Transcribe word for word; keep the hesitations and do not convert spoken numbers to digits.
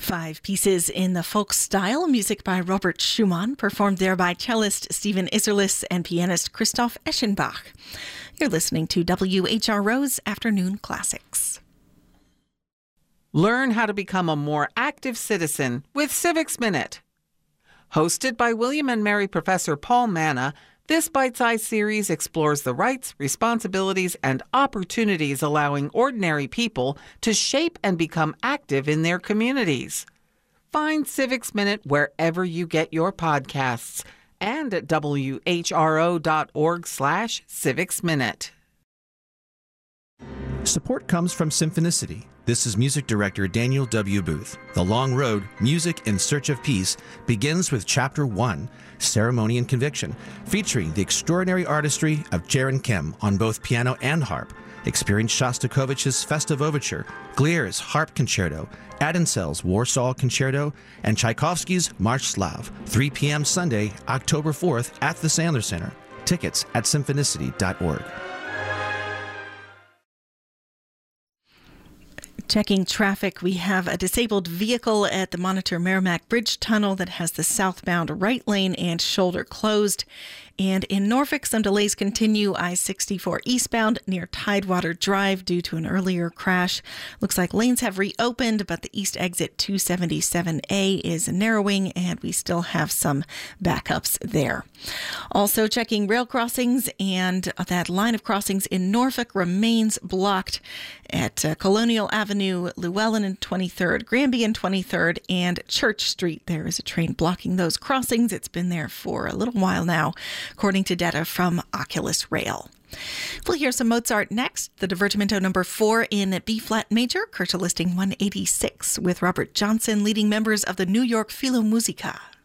Five pieces in the folk style, music by Robert Schumann, performed there by cellist Stephen Isserlis and pianist Christoph Eschenbach. You're listening to W H R O's Afternoon Classics. Learn how to become a more active citizen with Civics Minute. Hosted by William and Mary Professor Paul Manna, this bite-sized series explores the rights, responsibilities, and opportunities allowing ordinary people to shape and become active in their communities. Find Civics Minute wherever you get your podcasts and at W H R O dot org slash Civics Minute. Support comes from Symphonicity. This is music director Daniel W. Booth. The Long Road, Music in Search of Peace, begins with Chapter one, Ceremony and Conviction, featuring the extraordinary artistry of Jaron Kim on both piano and harp. Experience Shostakovich's Festive Overture, Glier's Harp Concerto, Adinsell's Warsaw Concerto, and Tchaikovsky's March Slav, three p.m. Sunday, October fourth at the Sandler Center. Tickets at symphonicity dot org. Checking traffic, we have a disabled vehicle at the Monitor Merrimack Bridge Tunnel that has the southbound right lane and shoulder closed. And in Norfolk, some delays continue. I sixty-four eastbound near Tidewater Drive due to an earlier crash. Looks like lanes have reopened, but the east exit two seventy-seven A is narrowing, and we still have some backups there. Also checking rail crossings, and that line of crossings in Norfolk remains blocked at uh, Colonial Avenue, Llewellyn and twenty-third, Granby and twenty-third, and Church Street. There is a train blocking those crossings. It's been there for a little while now, according to data from Oculus Rail. We'll hear some Mozart next. The Divertimento number four in B-flat major, Kursa listing one eighty-six, with Robert Johnson leading members of the New York Philharmonica.